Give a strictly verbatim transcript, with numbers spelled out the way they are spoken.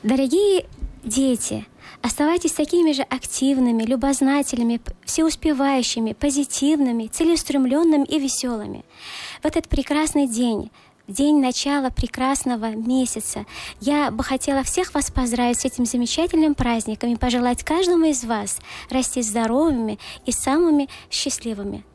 Дорогие дети, оставайтесь такими же активными, любознательными, всеуспевающими, позитивными, целеустремленными и веселыми. В этот прекрасный день, день начала прекрасного месяца, я бы хотела всех вас поздравить с этим замечательным праздником и пожелать каждому из вас расти здоровыми и самыми счастливыми.